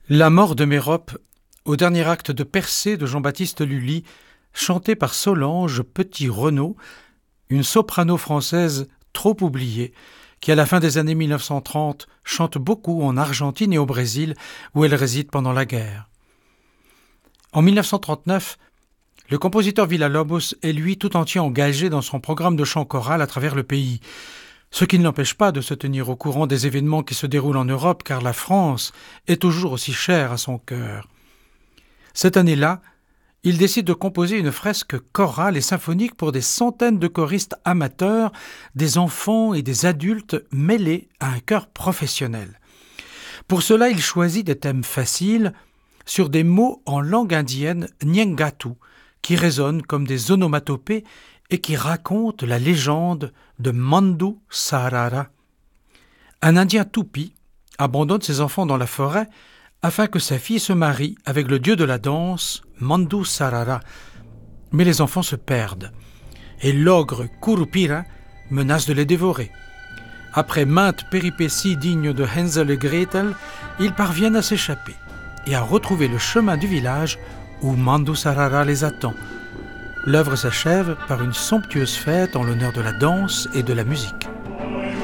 La mort de Mérope, au dernier acte de Persée de Jean-Baptiste Lully, chanté par Solange Petit-Renaud, une soprano française trop oubliée, qui à la fin des années 1930 chante beaucoup en Argentine et au Brésil, où elle réside pendant la guerre. En 1939, le compositeur Villa-Lobos est lui tout entier engagé dans son programme de chant choral à travers le pays, ce qui ne l'empêche pas de se tenir au courant des événements qui se déroulent en Europe, car la France est toujours aussi chère à son cœur. Cette année-là, il décide de composer une fresque chorale et symphonique pour des centaines de choristes amateurs, des enfants et des adultes mêlés à un chœur professionnel. Pour cela, il choisit des thèmes faciles sur des mots en langue indienne Nyangatu, qui résonnent comme des onomatopées et qui racontent la légende de Mandu Sarara. Un Indien toupie abandonne ses enfants dans la forêt afin que sa fille se marie avec le dieu de la danse, Mandu Sarara. Mais les enfants se perdent, et l'ogre Kurupira menace de les dévorer. Après maintes péripéties dignes de Hansel et Gretel, ils parviennent à s'échapper et à retrouver le chemin du village où Mandu Sarara les attend. L'œuvre s'achève par une somptueuse fête en l'honneur de la danse et de la musique.